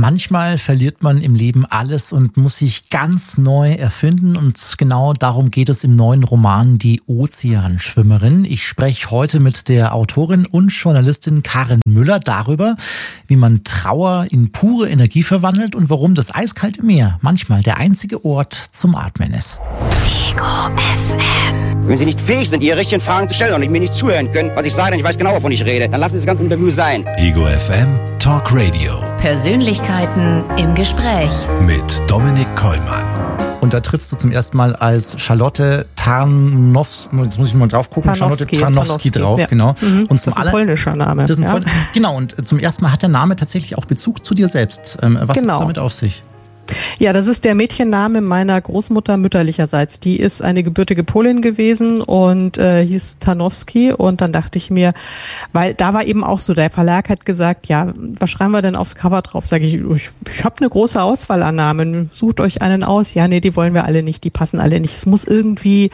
Manchmal verliert man im Leben alles und muss sich ganz neu erfinden und genau darum geht es im neuen Roman Die Ozeanschwimmerin. Ich spreche heute mit der Autorin und Journalistin Karin Müller darüber, wie man Trauer in pure Energie verwandelt und warum das eiskalte Meer manchmal der einzige Ort zum Atmen ist. Ego FM. Wenn Sie nicht fähig sind, Ihre richtigen Fragen zu stellen und mir nicht zuhören können, was ich sage, denn ich weiß genau, wovon ich rede, dann lassen Sie das ganze Interview sein. Ego FM Talk Radio. Persönlichkeiten im Gespräch. Mit Dominik Kollmann. Und da trittst du zum ersten Mal als Charlotte Tarnowski, jetzt muss ich mal drauf gucken, Charlotte Tarnowski drauf, ja. Genau. Mhm. Und zum das ist ein polnischer Name. Das ist ja. Genau, und zum ersten Mal hat der Name tatsächlich auch Bezug zu dir selbst. Was genau. hat es damit auf sich? Ja, das ist der Mädchenname meiner Großmutter mütterlicherseits. Die ist eine gebürtige Polin gewesen und hieß Tarnowski. Und dann dachte ich mir, weil da war eben auch so, der Verlag hat gesagt, ja, was schreiben wir denn aufs Cover drauf? Sage ich habe eine große Auswahl an Namen. Sucht euch einen aus. Ja, nee, die wollen wir alle nicht, die passen alle nicht. Es muss irgendwie...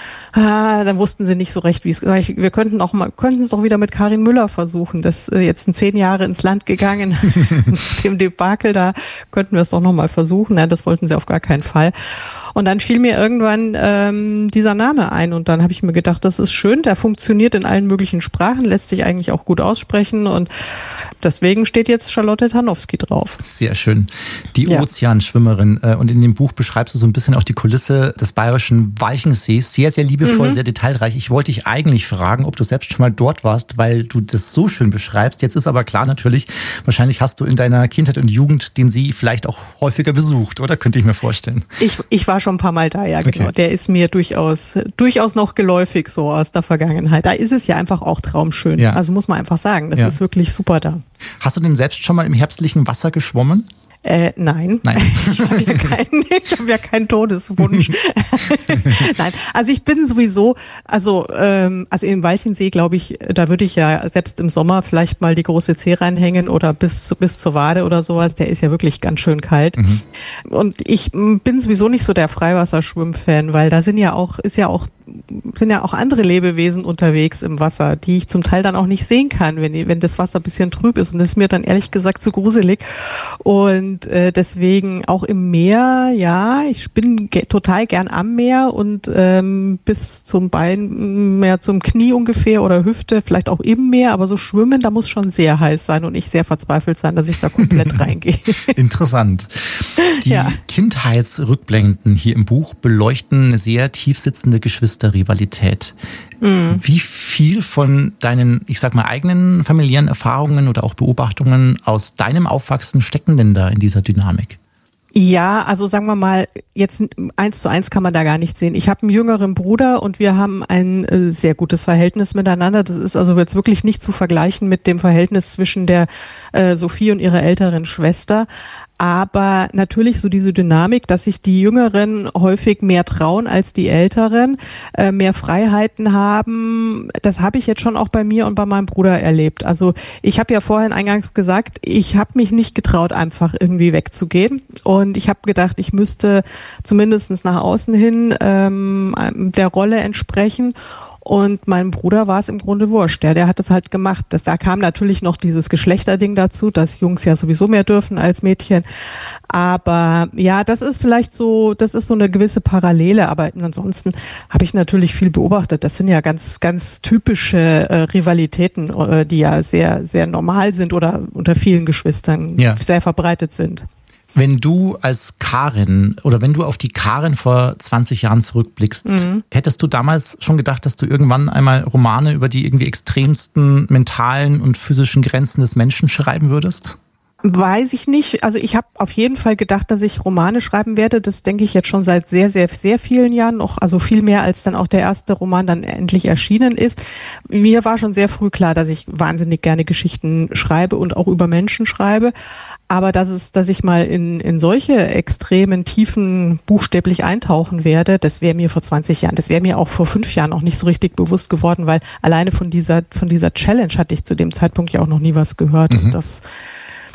dann wussten sie nicht so recht, wie es. Wir könnten es doch wieder mit Karin Müller versuchen. Das jetzt 10 Jahre ins Land gegangen, mit dem Debakel, da könnten wir es doch nochmal versuchen. Nein, das wollten sie auf gar keinen Fall. Und dann fiel mir irgendwann dieser Name ein und dann habe ich mir gedacht, das ist schön, der funktioniert in allen möglichen Sprachen, lässt sich eigentlich auch gut aussprechen und deswegen steht jetzt Charlotte Tarnowski drauf. Sehr schön. Die Ozeanschwimmerin. Und in dem Buch beschreibst du so ein bisschen auch die Kulisse des bayerischen Walchensees. Sehr, sehr liebevoll, sehr detailreich. Ich wollte dich eigentlich fragen, ob du selbst schon mal dort warst, weil du das so schön beschreibst. Jetzt ist aber klar natürlich, wahrscheinlich hast du in deiner Kindheit und Jugend den See vielleicht auch häufiger besucht, oder? Könnte ich mir vorstellen. Ich war schon ein paar Mal da, ja, okay. Genau. Der ist mir durchaus noch geläufig so aus der Vergangenheit. Da ist es ja einfach auch traumschön. Ja. Also muss man einfach sagen, das ist wirklich super da. Hast du denn selbst schon mal im herbstlichen Wasser geschwommen? Nein. Ich habe ja keinen Todeswunsch. Nein, also ich bin sowieso, also im Walchensee, glaube ich, da würde ich ja selbst im Sommer vielleicht mal die große Zehe reinhängen oder bis zur Wade oder sowas. Der ist ja wirklich ganz schön kalt. Mhm. Und ich bin sowieso nicht so der Freiwasserschwimmfan, weil da sind ja auch andere Lebewesen unterwegs im Wasser, die ich zum Teil dann auch nicht sehen kann, wenn das Wasser ein bisschen trüb ist. Und das ist mir dann ehrlich gesagt zu gruselig. Und deswegen auch im Meer, ja, ich bin total gern am Meer und bis zum Bein, mehr zum Knie ungefähr oder Hüfte, vielleicht auch im Meer, aber so schwimmen, da muss schon sehr heiß sein und ich sehr verzweifelt sein, dass ich da komplett reingehe. Interessant. Die Kindheitsrückblenden hier im Buch beleuchten eine sehr tiefsitzende Geschwisterrivalität. Wie viel von deinen, ich sag mal, eigenen familiären Erfahrungen oder auch Beobachtungen aus deinem Aufwachsen stecken denn da in dieser Dynamik? Ja, also sagen wir mal, jetzt 1:1 kann man da gar nicht sehen. Ich habe einen jüngeren Bruder und wir haben ein sehr gutes Verhältnis miteinander. Das ist also jetzt wirklich nicht zu vergleichen mit dem Verhältnis zwischen der Sophie und ihrer älteren Schwester. Aber natürlich so diese Dynamik, dass sich die Jüngeren häufig mehr trauen als die Älteren, mehr Freiheiten haben, das habe ich jetzt schon auch bei mir und bei meinem Bruder erlebt. Also ich habe ja vorhin eingangs gesagt, ich habe mich nicht getraut, einfach irgendwie wegzugehen. Und ich habe gedacht, ich müsste zumindest nach außen hin der Rolle entsprechen. Und meinem Bruder war es im Grunde wurscht. Der hat es halt gemacht. Da kam natürlich noch dieses Geschlechterding dazu, dass Jungs ja sowieso mehr dürfen als Mädchen. Aber ja, das ist vielleicht so, das ist so eine gewisse Parallele. Aber ansonsten habe ich natürlich viel beobachtet. Das sind ja ganz, ganz typische Rivalitäten, die ja sehr, sehr normal sind oder unter vielen Geschwistern sehr verbreitet sind. Wenn du als Karin oder wenn du auf die Karin vor 20 Jahren zurückblickst, hättest du damals schon gedacht, dass du irgendwann einmal Romane über die irgendwie extremsten mentalen und physischen Grenzen des Menschen schreiben würdest? Weiß ich nicht. Also ich habe auf jeden Fall gedacht, dass ich Romane schreiben werde. Das denke ich jetzt schon seit sehr, sehr, sehr vielen Jahren noch. Also viel mehr, als dann auch der erste Roman dann endlich erschienen ist. Mir war schon sehr früh klar, dass ich wahnsinnig gerne Geschichten schreibe und auch über Menschen schreibe. Aber dass ich mal in solche extremen Tiefen buchstäblich eintauchen werde, das wäre mir vor 20 Jahren, das wäre mir auch vor 5 Jahren noch nicht so richtig bewusst geworden, weil alleine von dieser Challenge hatte ich zu dem Zeitpunkt ja auch noch nie was gehört. Und das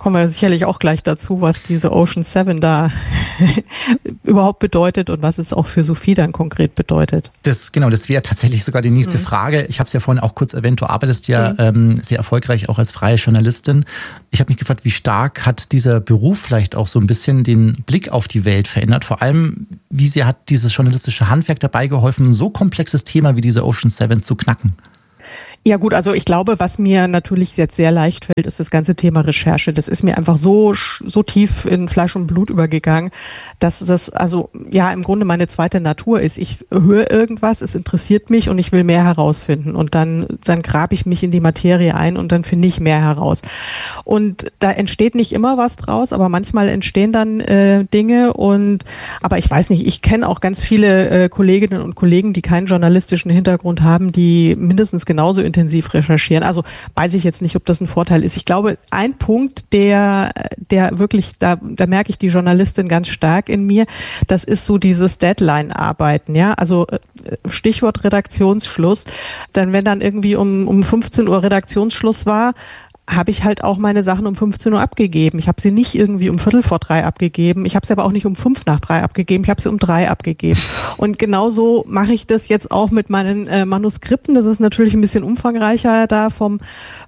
kommen wir sicherlich auch gleich dazu, was diese Ocean 7 da überhaupt bedeutet und was es auch für Sophie dann konkret bedeutet. Das wäre tatsächlich sogar die nächste Frage. Ich habe es ja vorhin auch kurz erwähnt, du arbeitest ja sehr erfolgreich auch als freie Journalistin. Ich habe mich gefragt, wie stark hat dieser Beruf vielleicht auch so ein bisschen den Blick auf die Welt verändert? Vor allem, wie sehr hat dieses journalistische Handwerk dabei geholfen, ein so komplexes Thema wie diese Ocean 7 zu knacken? Ja gut, also ich glaube, was mir natürlich jetzt sehr leicht fällt, ist das ganze Thema Recherche. Das ist mir einfach so tief in Fleisch und Blut übergegangen, dass das also ja im Grunde meine zweite Natur ist. Ich höre irgendwas, es interessiert mich und ich will mehr herausfinden und dann grabe ich mich in die Materie ein und dann finde ich mehr heraus. Und da entsteht nicht immer was draus, aber manchmal entstehen dann Dinge aber ich weiß nicht, ich kenne auch ganz viele Kolleginnen und Kollegen, die keinen journalistischen Hintergrund haben, die mindestens genauso intensiv recherchieren. Also weiß ich jetzt nicht, ob das ein Vorteil ist. Ich glaube, ein Punkt, der wirklich, da merke ich die Journalistin ganz stark in mir, das ist so dieses Deadline-Arbeiten, ja. Also Stichwort Redaktionsschluss. Wenn dann irgendwie um 15 Uhr Redaktionsschluss war, habe ich halt auch meine Sachen um 15 Uhr abgegeben. Ich habe sie nicht irgendwie um 2:45 abgegeben. Ich habe sie aber auch nicht um 2:05 abgegeben. Ich habe sie um 3 abgegeben. Und genauso mache ich das jetzt auch mit meinen Manuskripten. Das ist natürlich ein bisschen umfangreicher da vom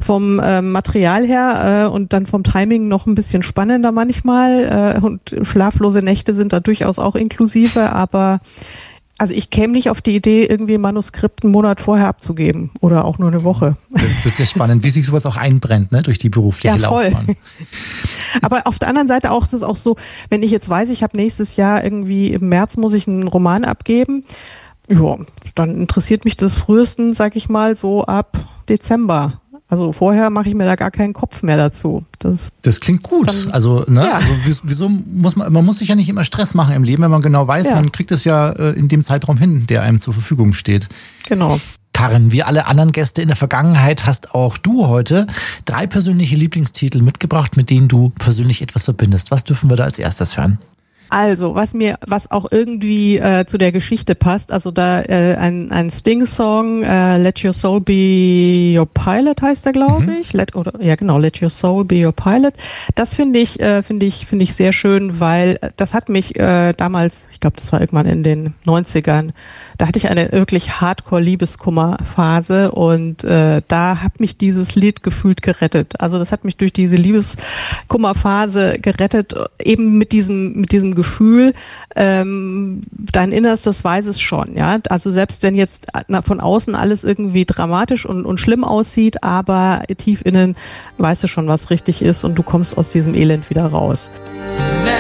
Material her und dann vom Timing noch ein bisschen spannender manchmal. Und schlaflose Nächte sind da durchaus auch inklusive, aber also ich käme nicht auf die Idee, irgendwie ein Manuskript einen Monat vorher abzugeben oder auch nur eine Woche. Das ist ja spannend, wie sich sowas auch einbrennt, ne, durch die berufliche Laufbahn. Aber auf der anderen Seite auch, das ist auch so, wenn ich jetzt weiß, ich habe nächstes Jahr irgendwie im März muss ich einen Roman abgeben, ja, dann interessiert mich das frühestens, sag ich mal, so ab Dezember. Also vorher mache ich mir da gar keinen Kopf mehr dazu. Das klingt gut. Dann, also wieso muss man muss sich ja nicht immer Stress machen im Leben, wenn man genau weiß, man kriegt es ja in dem Zeitraum hin, der einem zur Verfügung steht. Genau. Karin, wie alle anderen Gäste in der Vergangenheit hast auch du heute 3 persönliche Lieblingstitel mitgebracht, mit denen du persönlich etwas verbindest. Was dürfen wir da als erstes hören? Also, was auch irgendwie zu der Geschichte passt, also da ein Sting-Song, Let Your Soul Be Your Pilot heißt der, glaube ich. Let Your Soul Be Your Pilot. Das finde ich sehr schön, weil das hat mich damals, ich glaube, das war irgendwann in den 90ern, da hatte ich eine wirklich Hardcore-Liebeskummer-Phase und da hat mich dieses Lied gefühlt gerettet. Also das hat mich durch diese Liebeskummer-Phase gerettet, eben mit diesem Gefühl, dein Innerstes weiß es schon, ja. Also selbst wenn jetzt von außen alles irgendwie dramatisch und schlimm aussieht, aber tief innen weißt du schon, was richtig ist und du kommst aus diesem Elend wieder raus.